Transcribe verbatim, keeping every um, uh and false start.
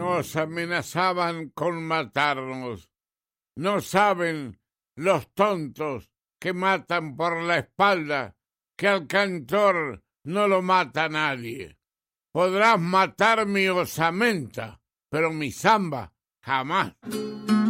Nos amenazaban con matarnos. No saben los tontos que matan por la espalda que al cantor no lo mata nadie. Podrás matar mi osamenta, pero mi samba jamás.